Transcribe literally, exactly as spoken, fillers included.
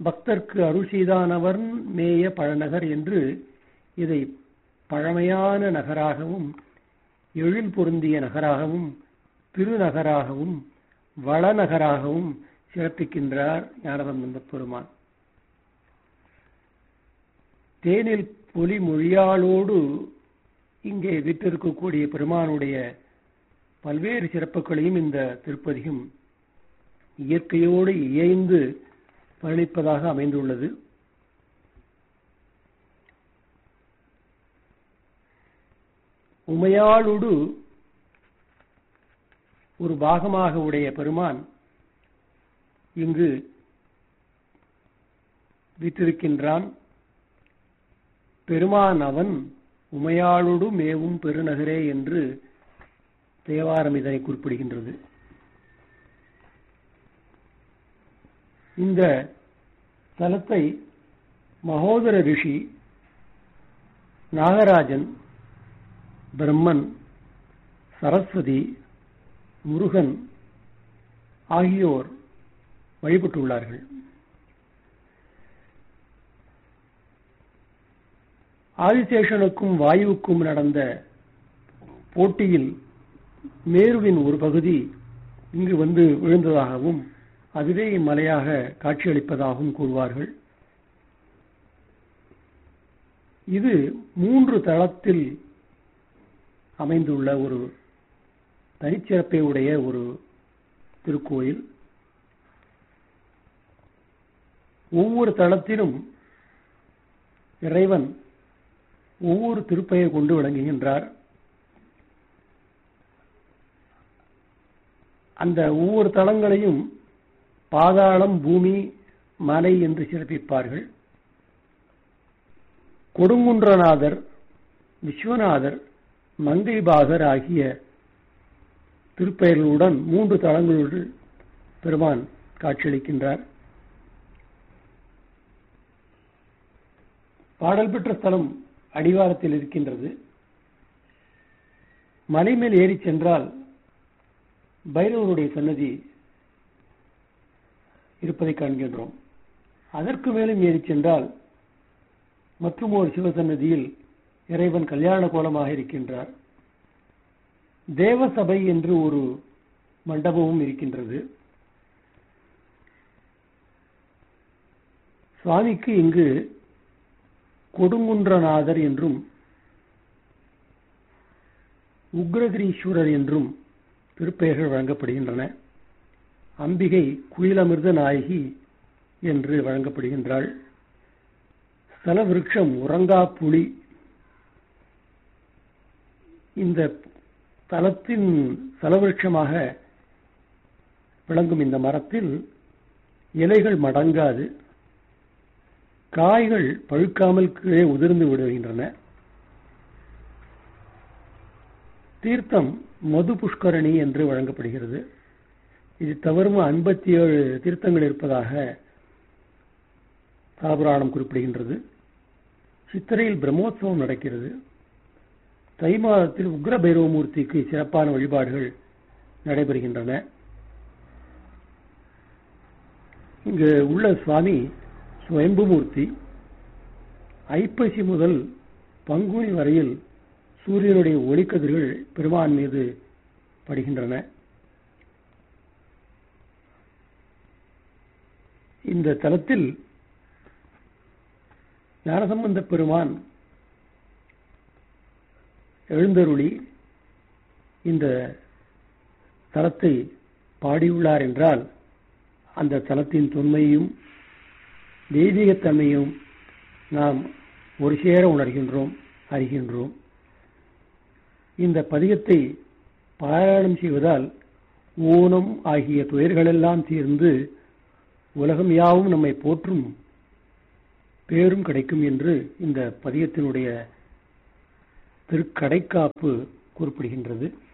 பக்தர்க்கு அருள் செய்தானவர் மேய பழநகர் என்று இதை பழமையான நகராகவும் எழில் பொருந்திய நகராகவும் திருநகராகவும் வளநகராகவும் சிறப்பிக்கின்றார் ஞானசம்பந்த பெருமான். தேனில் பொலி மொழியாளோடு இங்கே விற்றிருக்கக்கூடிய பெருமானுடைய பல்வேறு சிறப்புகளையும் இந்த திருப்பதிகம் இயற்கையோடு இயைந்து பழனிப்பதாக அமைந்துள்ளது. உமையாளோடு ஒரு பாகமாக உடைய பெருமான் இங்கு விற்றிருக்கின்றான். பெருமான் அவன் உமையாளோடு மேவும் பெருநகரே என்று தேவாரம் இதனை குறிப்பிடுகின்றது. இந்த தலத்தை மகோதர ரிஷி, நாகராஜன், பிரம்மன், சரஸ்வதி, முருகன் ஆகியோர் வழிபட்டுள்ளார்கள். ஆதிசேஷனுக்கும் வாயுவுக்கும் நடந்த போட்டியில் மேருவின் ஒரு பகுதி இங்கு வந்து விழுந்ததாகவும் அதுவே இம்மலையாக காட்சியளிப்பதாகவும் கூறுவார்கள். இது மூன்று தளத்தில் அமைந்துள்ள ஒரு தனிச்சிறப்பை உடைய ஒரு திருக்கோயில். ஒவ்வொரு தளத்திலும் இறைவன் ஒவ்வொரு திருப்பெயர் கொண்டு விளங்குகின்றார். அந்த ஒவ்வொரு தலங்களையும் பாதாளம், பூமி, மலை என்று சிறப்பிப்பார்கள். கொடுங்குன்றநாதர், விஸ்வநாதர், மங்கைபாகர் ஆகிய திருப்பெயர்களுடன் மூன்று தலங்களோடு பெருமான் காட்சியளிக்கின்றார். பாடல் பெற்ற ஸ்தலம் அடிவாரத்தில் இருக்கின்றது. மலை மேல் ஏறி சென்றால் பைரவருடைய சன்னதி இருப்பதை காண்கின்றோம். அதற்கு மேலும் ஏறி சென்றால் மற்றும் ஒரு சிவசன்னதியில் இறைவன் கல்யாண கோலமாக இருக்கின்றார். தேவசபை என்று ஒரு மண்டபமும் இருக்கின்றது. சுவாமிக்கு இங்கு கொடுங்குன்றநாதர் என்றும் உக்ரகிரீஸ்வரர் என்றும் திருப்பெயர்கள் வழங்கப்படுகின்றன. அம்பிகை குயிலமிர்த நாயகி என்று வழங்கப்படுகின்றாள். ஸ்தல விருட்சம் உறங்கா புலி. இந்த தலத்தின் ஸ்தலவிருட்சமாக விளங்கும் இந்த மரத்தில் இலைகள் மடங்காது, காய்கள் பழுக்காமல் கீழே உதிர்ந்து விடுகின்றன. தீர்த்தம் மது புஷ்கரணி என்று வழங்கப்படுகிறது. இது தவிர ஐம்பத்தி ஏழு தீர்த்தங்கள் இருப்பதாக தலபுராணம் குறிப்பிடுகின்றது. சித்திரையில் பிரம்மோற்சவம் நடக்கிறது. தை மாதத்தில் உக்ர பைரவமூர்த்திக்கு சிறப்பான வழிபாடுகள் நடைபெறுகின்றன. இங்கு உள்ள சுவாமி சுயம்புமூர்த்தி. ஐப்பசி முதல் பங்குனி வரையில் சூரியனுடைய ஒளிக்கதிர்கள் பெருமான் மீது படுகின்றன. இந்த தலத்தில் ஞானசம்பந்த பெருமான் எழுந்தருளி இந்த தலத்தை பாடியுள்ளார் என்றால் அந்த தலத்தின் தொன்மையும் தெய்வீகத்தன்மையும் நாம் ஒரு சேர உணர்கின்றோம், அறிகின்றோம். இந்த பதிகத்தை பாராயணம் செய்வதால் ஊனம் ஆகிய துயர்களெல்லாம் தீர்ந்து உலகம் யாவும் நம்மை போற்றும் பேரும் கிடைக்கும் என்று இந்த பதிகத்தினுடைய திருக்கடைக்காப்பு குறிப்பிடுகின்றது.